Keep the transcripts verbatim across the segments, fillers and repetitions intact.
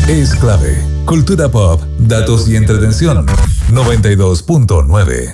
es clave. Cultura pop, datos y entretención. noventa y dos punto nueve.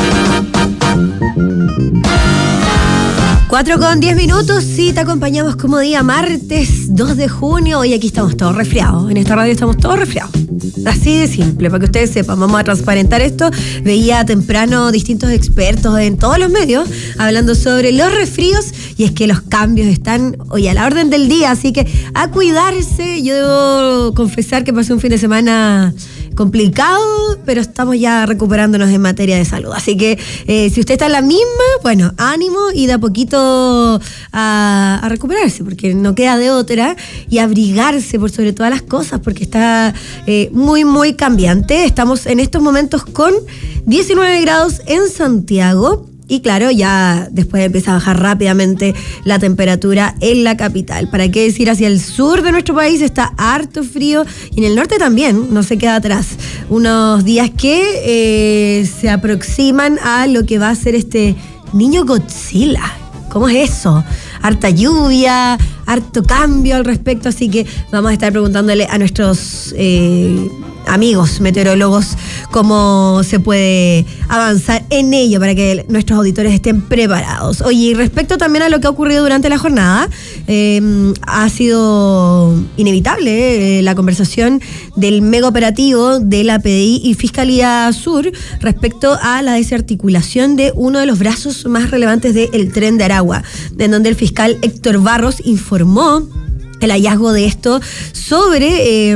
cuatro con diez minutos, sí, te acompañamos como día martes dos de junio. Hoy aquí estamos todos resfriados. En esta radio estamos todos resfriados. Así de simple, para que ustedes sepan. Vamos a transparentar esto. Veía temprano distintos expertos en todos los medios hablando sobre los resfríos. Y es que los cambios están hoy a la orden del día. Así que a cuidarse. Yo debo confesar que pasé un fin de semana complicado, pero estamos ya recuperándonos en materia de salud. Así que eh, si usted está en la misma, bueno, ánimo y de a poquito a, a recuperarse, porque no queda de otra, y abrigarse por sobre todas las cosas, porque está eh, muy, muy cambiante. Estamos en estos momentos con diecinueve grados en Santiago. Y claro, ya después empieza a bajar rápidamente la temperatura en la capital. ¿Para qué decir? Hacia el sur de nuestro país está harto frío y en el norte también, no se queda atrás. Unos días que eh, se aproximan a lo que va a ser este niño Godzilla. ¿Cómo es eso? Harta lluvia, harto cambio al respecto, así que vamos a estar preguntándole a nuestros eh, amigos meteorólogos cómo se puede avanzar en ello para que nuestros auditores estén preparados. Oye, y respecto también a lo que ha ocurrido durante la jornada, eh, ha sido inevitable eh, la conversación del mega operativo de la P D I y Fiscalía Sur respecto a la desarticulación de uno de los brazos más relevantes del Tren de Aragua, en donde el fiscal Héctor Barros informó el hallazgo de esto sobre eh,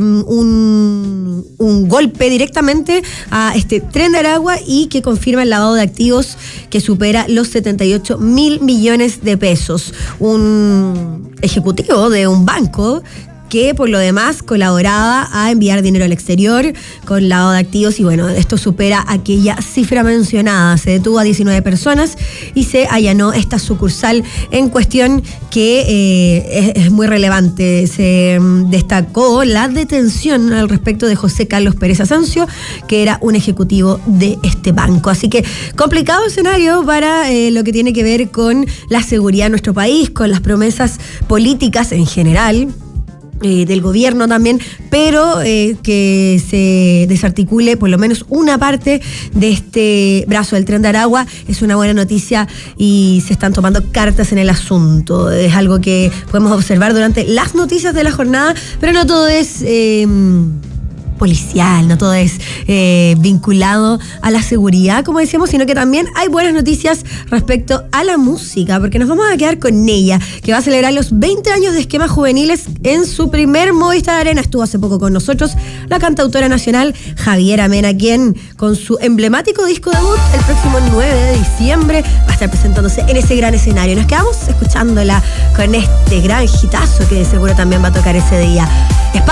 un, un golpe directamente a este Tren de Aragua y que confirma el lavado de activos que supera los setenta y ocho mil millones de pesos. Un ejecutivo de un banco que por lo demás colaboraba a enviar dinero al exterior con lavado de activos y bueno, esto supera aquella cifra mencionada. Se detuvo a diecinueve personas y se allanó esta sucursal en cuestión que eh, es, es muy relevante. Se um, destacó la detención al respecto de José Carlos Pérez Asancio, que era un ejecutivo de este banco. Así que complicado escenario para eh, lo que tiene que ver con la seguridad de nuestro país, con las promesas políticas en general. Eh, del gobierno también, pero eh, que se desarticule por lo menos una parte de este brazo del Tren de Aragua es una buena noticia y se están tomando cartas en el asunto. Es algo que podemos observar durante las noticias de la jornada, pero no todo es Eh, policial, no todo es eh, vinculado a la seguridad, como decíamos, sino que también hay buenas noticias respecto a la música, porque nos vamos a quedar con ella, que va a celebrar los veinte años de Esquemas Juveniles en su primer Movistar Arena. Estuvo hace poco con nosotros la cantautora nacional Javiera Mena, quien con su emblemático disco debut el próximo nueve de diciembre va a estar presentándose en ese gran escenario. Nos quedamos escuchándola con este gran hitazo que de seguro también va a tocar ese día.